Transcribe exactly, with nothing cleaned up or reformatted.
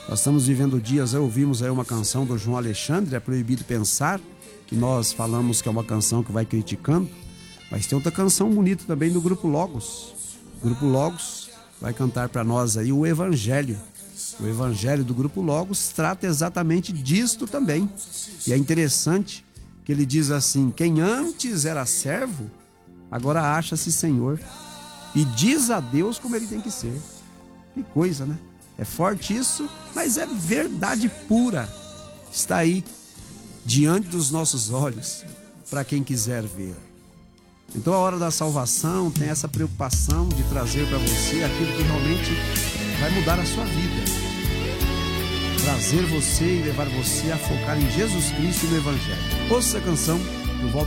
Nós estamos vivendo dias, ouvimos aí uma canção do João Alexandre, É Proibido Pensar, que nós falamos que é uma canção que vai criticando, mas tem outra canção bonita também do Grupo Logos. O Grupo Logos vai cantar para nós aí o Evangelho. O Evangelho do Grupo Logos trata exatamente disto também. E é interessante que ele diz assim: quem antes era servo, agora acha-se senhor e diz a Deus como ele tem que ser. Que coisa, né? É forte isso, mas é verdade pura. Está aí diante dos nossos olhos para quem quiser ver. Então a hora da salvação tem essa preocupação de trazer para você aquilo que realmente vai mudar a sua vida. Trazer você e levar você a focar em Jesus Cristo e no Evangelho. Ouça essa canção, eu volto